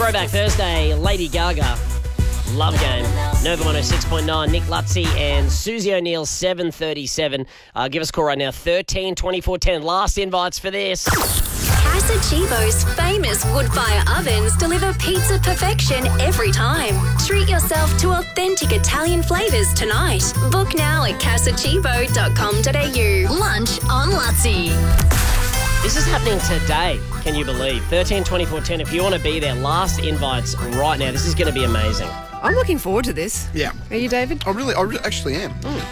Throwback Thursday, Lady Gaga, Love Game. Nova 106.9, Nick Lutzi and Susie O'Neill, 7:37. Give us a call right now, 13 24 10. Last invites for this. Casa Chivo's famous wood-fire ovens deliver pizza perfection every time. Treat yourself to authentic Italian flavours tonight. Book now at casachivo.com.au. Lunch on Lutzi. This is happening today, can you believe? 13 24 10. If you want to be there, last invites right now. This is going to be amazing. I'm looking forward to this. Yeah. Are you, David? I really actually am.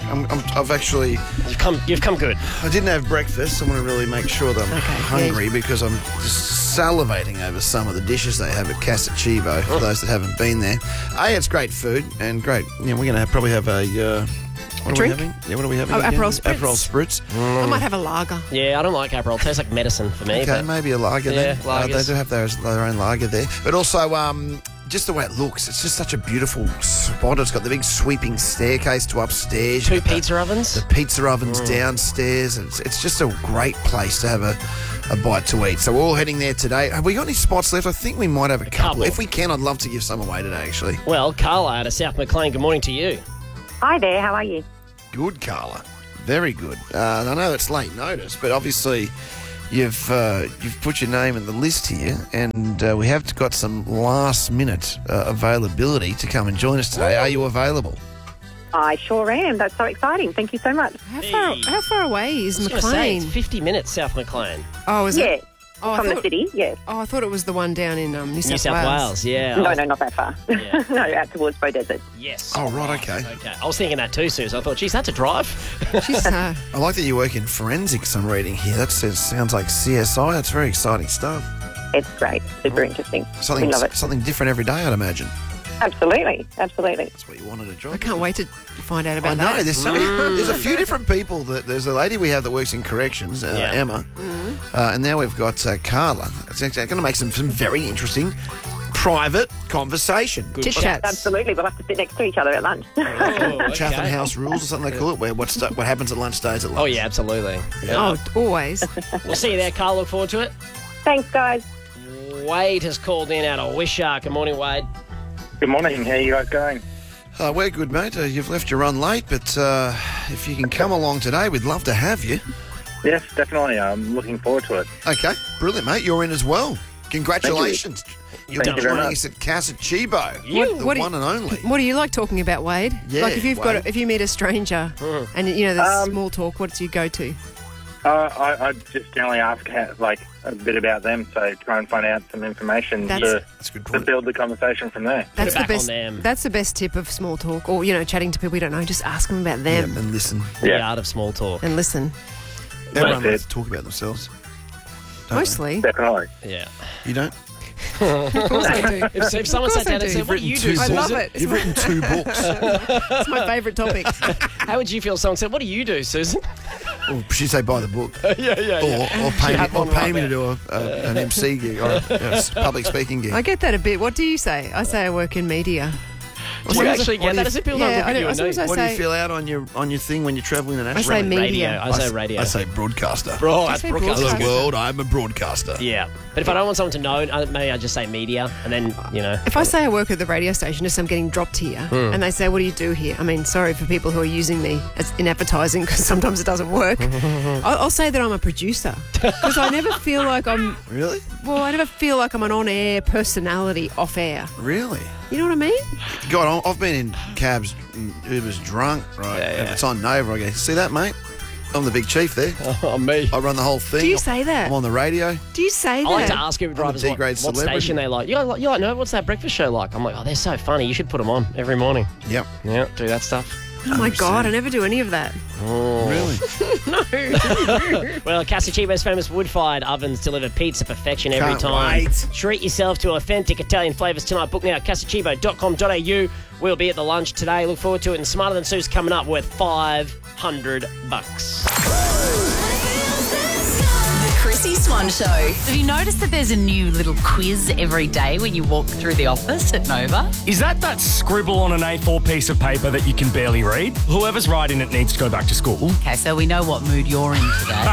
You've come good. I didn't have breakfast. I want to really make sure that I'm hungry because I'm just salivating over some of the dishes they have at Casa Chivo, for those that haven't been there. It's great food and great. You know, we're going to probably have a... what are drink? we having? Yeah, what are we having? Oh, again? Aperol Spritz. Aperol Spritz. I might have a lager. Yeah, I don't like Aperol. It tastes like medicine for me. Okay, but maybe a lager then. lagers. They do have their own lager there. But also, just the way it looks, it's just such a beautiful spot. It's got the big sweeping staircase to upstairs. Two pizza ovens. The pizza ovens downstairs. It's just a great place to have a bite to eat. So we're all heading there today. Have we got any spots left? I think we might have a couple. If we can, I'd love to give some away today, actually. Well, Carla out of South Maclean, good morning to you. Hi there, how are you? Good, Carla. Very good. I know it's late notice, but obviously you've put your name in the list here, and we have got some last-minute availability to come and join us today. Are you available? I sure am. That's so exciting. Thank you so much. How far away is I was gonna say, Maclean? it's 50 minutes, South Maclean. Oh, is Yeah, it? Oh, from the city, yes. Oh, I thought it was the one down in New South New South Wales, yeah. No, not that far. Yeah. No, out towards Bow Desert. Yes. Oh, right, okay. Okay. I was thinking that too, Suze. I thought, geez, that's a drive. She's, I like that you work in forensics, I'm reading here. That sounds like CSI. That's very exciting stuff. It's great. Super interesting. We love it. Something different every day, I'd imagine. Absolutely. That's what you wanted a job. I can't wait to find out I about know. that. There's a few different people. There's a lady we have that works in corrections, Emma, and now we've got Carla. It's going to make some very interesting private conversation. Chit chats. Absolutely. We'll have to sit next to each other at lunch. Chatham House rules or something they call it, where what happens at lunch stays at lunch. Oh, yeah, absolutely. Oh, always. We'll see you there, Carl. Look forward to it. Thanks, guys. Wade has called in out of Wishart. Good morning, Wade. Good morning. How are you guys going? We're good, mate. You've left your run late, but if you can come along today, we'd love to have you. Yes, definitely. I'm looking forward to it. Okay, brilliant, mate. You're in as well. Congratulations. You're Thank you very joining much. us at Casa Chivo, the what do one and only. What do you like talking about, Wade? Yeah, like if you meet a stranger and there's small talk, what do you go to? I just generally ask a bit about them, so try and find out some information That's a good to point. build the conversation from there. That's it back the best. on them. That's the best tip of small talk, or chatting to people you don't know. Just ask them about them And listen. The art of small talk. and listen. Everyone That's likes it. to talk about themselves. don't Mostly, Definitely. Yeah. they? You don't? of course I do. If someone sat down and said, what do you do, I Susan? love it. You've written 2 books. It's my favourite topic. How would you feel if someone said, what do you do, Susan? Or she'd say buy the book. yeah. Or pay have me, one right to there. do an MC gig or a public speaking gig. I get that a bit. What do you say? I say I work in media. Do you actually get that as a people don't Yeah, look I at do. you and know? Sometimes What do you say- fill out on your thing when you're travelling I internationally? say media. Radio. I say radio. I say broadcaster. Bro, that's say broadcast. Hello broadcaster. world, I'm a broadcaster. Yeah. But if I don't want someone to know, maybe I just say media and then, If I say I work at the radio station, just I'm getting dropped here, and they say, "What do you do here?" I mean, sorry for people who are using me in advertising because sometimes it doesn't work. I'll say that I'm a producer because I never feel like I'm. Really? Well, I never feel like I'm an on-air personality off-air. Really? You know what I mean? God, I've been in cabs and Ubers drunk, right? If it's on Nova, I go, see that, mate? I'm the big chief there. Oh, me. I run the whole thing. Do you say that? I'm on the radio. Do you say that? I like to ask Uber drivers I'm a what D-grade celebrity. station they like. You like, no, what's that breakfast show like? I'm like, oh, they're so funny. You should put them on every morning. Yep. Yeah, do that stuff. Oh my God, I never do any of that. Really? Well, Casa Chivo's famous wood-fired ovens deliver pizza perfection every Can't time. wait. Treat yourself to authentic Italian flavours tonight. Book now at casachivo.com.au. We'll be at the lunch today. Look forward to it. And Smarter Than Sue's coming up worth $500. The Chrissy Swan Show. Have you noticed that there's a new little quiz every day when you walk through the office at Nova? Is that scribble on an A4 piece of paper that you can barely read? Whoever's writing it needs to go back to school. Okay, so we know what mood you're in today.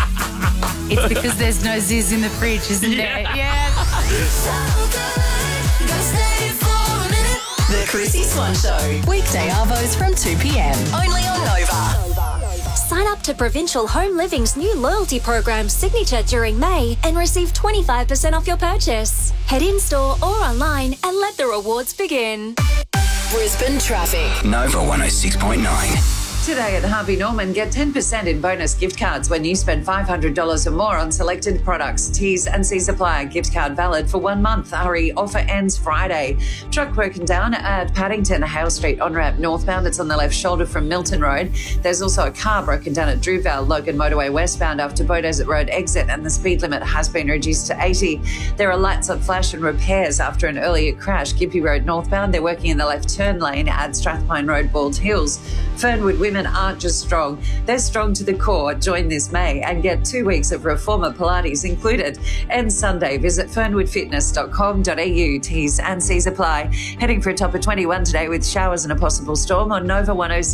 It's because there's no Ziz in the fridge, isn't there? Yeah. The Chrissy Swan Show. Weekday arvos from 2 p.m. Only on Nova. Sign up to Provincial Home Living's new loyalty program Signature during May and receive 25% off your purchase. Head in-store or online and let the rewards begin. Brisbane traffic. Nova 106.9. Today at Harvey Norman, get 10% in bonus gift cards when you spend $500 or more on selected products. T's and C's apply. Gift card valid for 1 month. Hurry, offer ends Friday. Truck broken down at Paddington, Hale Street on-ramp northbound. It's on the left shoulder from Milton Road. There's also a car broken down at Drewvale, Logan Motorway westbound after Beaudesert Road exit, and the speed limit has been reduced to 80. There are lights on flash and repairs after an earlier crash. Gympie Road northbound. They're working in the left turn lane at Strathpine Road, Bald Hills. Fernwood women aren't just strong, they're strong to the core. Join this May and get 2 weeks of Reformer Pilates included. And Sunday, visit fernwoodfitness.com.au. T's and C's apply. Heading for a top of 21 today with showers and a possible storm on Nova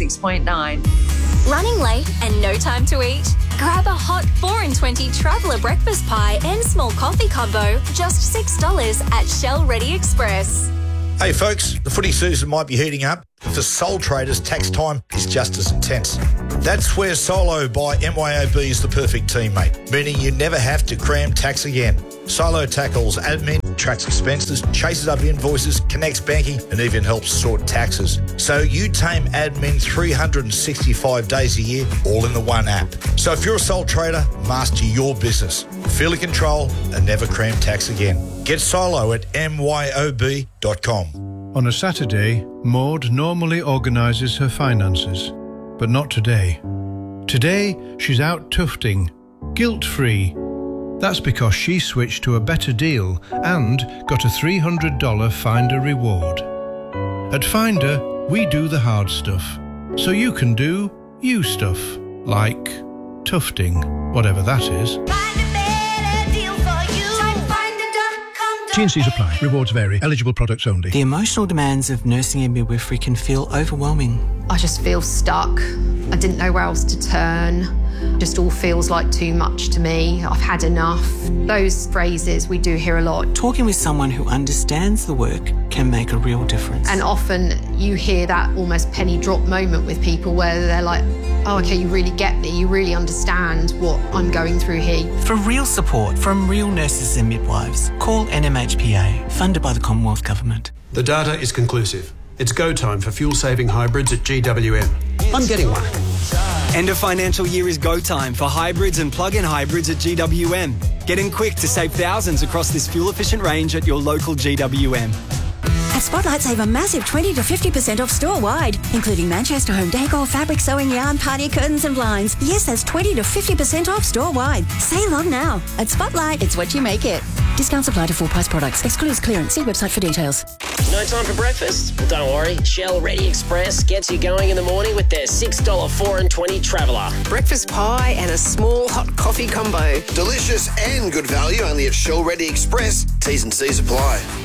106.9. Running late and no time to eat? Grab a hot 4 in 20 traveller breakfast pie and small coffee combo, just $6 at Shell Ready Express. Hey folks, the footy season might be heating up, but for sole traders, tax time is just as intense. That's where Solo by MYOB is the perfect teammate, meaning you never have to cram tax again. Solo tackles admin, tracks expenses, chases up invoices, connects banking, and even helps sort taxes. So you tame admin 365 days a year, all in the one app. So if you're a sole trader, master your business. Feel in control and never cram tax again. Get Solo at myob.com. On a Saturday, Maud normally organises her finances, but not today. Today, she's out tufting, guilt-free. That's because she switched to a better deal and got a $300 Finder reward. At Finder, we do the hard stuff, so you can do you stuff, like tufting, whatever that is. T&Cs apply. Rewards vary. Eligible products only. The emotional demands of nursing and midwifery can feel overwhelming. I just feel stuck. I didn't know where else to turn. Just all feels like too much to me. I've had enough. Those phrases we do hear a lot. Talking with someone who understands the work can make a real difference. And often you hear that almost penny drop moment with people where they're like, oh, okay, you really get me. You really understand what I'm going through here. For real support from real nurses and midwives, call NMHPA, funded by the Commonwealth Government. The data is conclusive. It's go time for fuel-saving hybrids at GWM. I'm getting one. End of financial year is go time for hybrids and plug-in hybrids at GWM. Get in quick to save thousands across this fuel-efficient range at your local GWM. At Spotlight, save a massive 20 to 50% off store-wide, including Manchester home decor, fabric sewing yarn, party curtains and blinds. Yes, that's 20 to 50% off store-wide. Save on now. At Spotlight, it's what you make it. Discounts apply to full-price products. Excludes clearance. See website for details. No time for breakfast? Well, don't worry. Shell Ready Express gets you going in the morning with their $6 4 in 20 traveller. Breakfast pie and a small hot coffee combo. Delicious and good value only at Shell Ready Express. T's and C's apply.